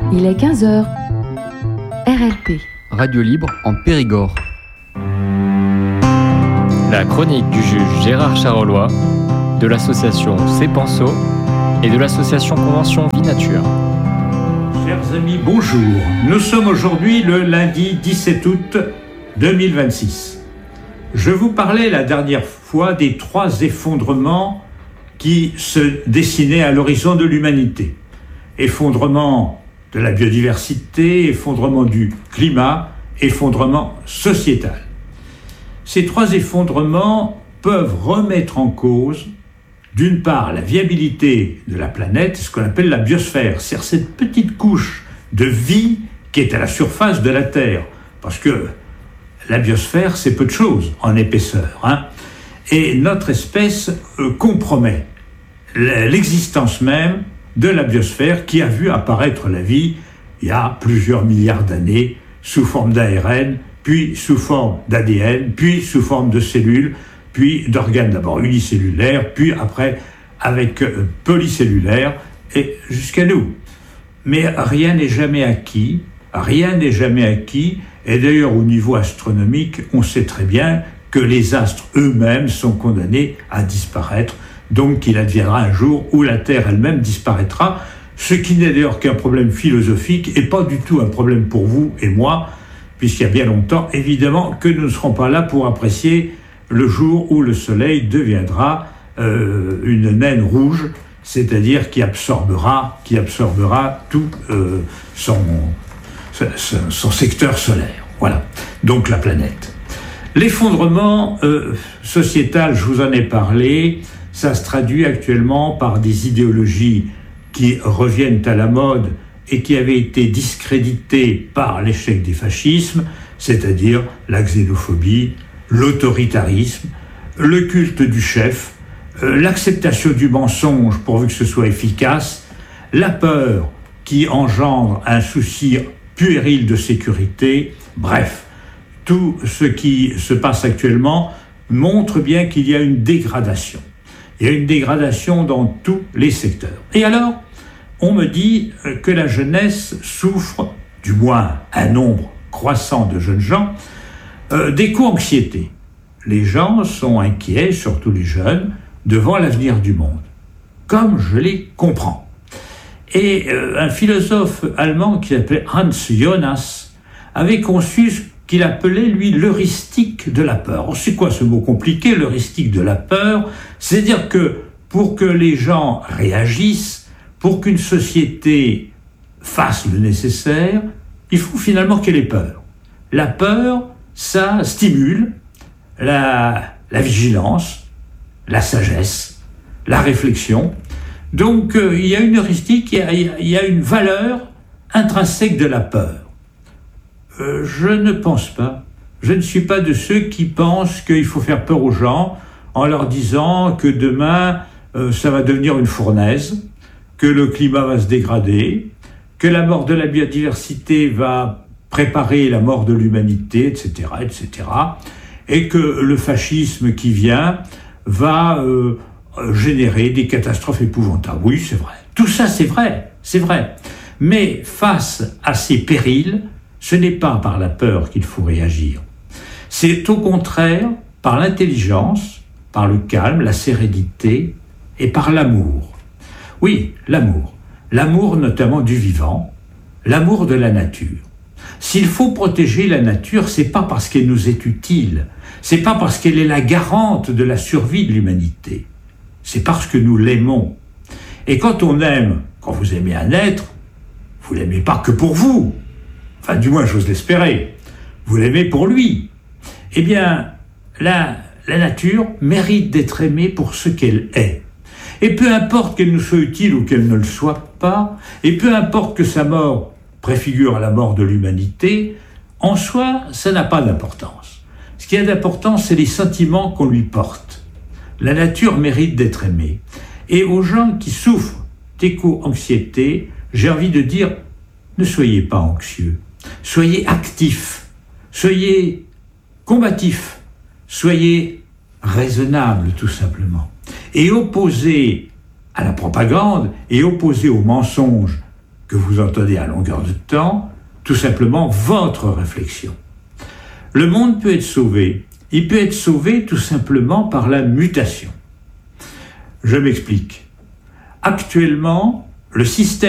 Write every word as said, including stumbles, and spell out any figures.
Il est quinze heures. R L P. Radio Libre en Périgord. La chronique du juge Gérard Charolois, de l'association Cepenso et de l'association Convention Vie Nature. Chers amis, bonjour. Nous sommes aujourd'hui le lundi dix-sept août deux mille vingt-six. Je vous parlais la dernière fois des trois effondrements qui se dessinaient à l'horizon de l'humanité. Effondrement de la biodiversité, effondrement du climat, effondrement sociétal. Ces trois effondrements peuvent remettre en cause, d'une part, la viabilité de la planète, ce qu'on appelle la biosphère, c'est-à-dire cette petite couche de vie qui est à la surface de la Terre, parce que la biosphère, c'est peu de choses en épaisseur, hein. Et notre espèce euh, compromet l'existence même de la biosphère qui a vu apparaître la vie il y a plusieurs milliards d'années sous forme d'A R N, puis sous forme d'A D N, puis sous forme de cellules, puis d'organes d'abord unicellulaires, puis après avec euh, polycellulaires, et jusqu'à nous. Mais rien n'est jamais acquis, rien n'est jamais acquis, et d'ailleurs au niveau astronomique, on sait très bien que les astres eux-mêmes sont condamnés à disparaître, donc il adviendra un jour où la Terre elle-même disparaîtra, ce qui n'est d'ailleurs qu'un problème philosophique et pas du tout un problème pour vous et moi, puisqu'il y a bien longtemps, évidemment, que nous ne serons pas là pour apprécier le jour où le Soleil deviendra euh, une naine rouge, c'est-à-dire qui absorbera, qui absorbera tout euh, son, son, son secteur solaire. Voilà, donc la planète. L'effondrement euh, sociétal, je vous en ai parlé, ça se traduit actuellement par des idéologies qui reviennent à la mode et qui avaient été discréditées par l'échec des fascismes, c'est-à-dire la xénophobie, l'autoritarisme, le culte du chef, euh, l'acceptation du mensonge pourvu que ce soit efficace, la peur qui engendre un souci puéril de sécurité, bref, tout ce qui se passe actuellement montre bien qu'il y a une dégradation. Il y a une dégradation dans tous les secteurs. Et alors, on me dit que la jeunesse souffre, du moins un nombre croissant de jeunes gens, euh, d'éco-anxiété. Les gens sont inquiets, surtout les jeunes, devant l'avenir du monde. Comme je les comprends. Et euh, un philosophe allemand qui s'appelait Hans Jonas avait conçu ce qu'il appelait, lui, l'heuristique de la peur. C'est quoi ce mot compliqué, l'heuristique de la peur? C'est-à-dire que pour que les gens réagissent, pour qu'une société fasse le nécessaire, il faut finalement qu'elle ait peur. La peur, ça stimule la, la vigilance, la sagesse, la réflexion. Donc euh, il y a une heuristique, il y a, il y a une valeur intrinsèque de la peur. Euh, je ne pense pas. Je ne suis pas de ceux qui pensent qu'il faut faire peur aux gens en leur disant que demain, euh, ça va devenir une fournaise, que le climat va se dégrader, que la mort de la biodiversité va préparer la mort de l'humanité, et cetera, et cetera, et que le fascisme qui vient va euh, générer des catastrophes épouvantables. Oui, c'est vrai. Tout ça, c'est vrai, c'est vrai. Mais face à ces périls, ce n'est pas par la peur qu'il faut réagir. C'est au contraire par l'intelligence, par le calme, la sérénité et par l'amour. Oui, l'amour. L'amour notamment du vivant, l'amour de la nature. S'il faut protéger la nature, c'est pas parce qu'elle nous est utile, c'est pas parce qu'elle est la garante de la survie de l'humanité. C'est parce que nous l'aimons. Et quand on aime, quand vous aimez un être, vous l'aimez pas que pour vous. Enfin, du moins, j'ose l'espérer. Vous l'aimez pour lui. Eh bien, la, la nature mérite d'être aimée pour ce qu'elle est. Et peu importe qu'elle nous soit utile ou qu'elle ne le soit pas, et peu importe que sa mort préfigure à la mort de l'humanité, en soi, ça n'a pas d'importance. Ce qui a d'importance, c'est les sentiments qu'on lui porte. La nature mérite d'être aimée. Et aux gens qui souffrent d'éco-anxiété, j'ai envie de dire, ne soyez pas anxieux. Soyez actifs, soyez combatifs, soyez raisonnables tout simplement. Et opposez à la propagande et opposez aux mensonges que vous entendez à longueur de temps, tout simplement votre réflexion. Le monde peut être sauvé. Il peut être sauvé tout simplement par la mutation. Je m'explique. Actuellement, le système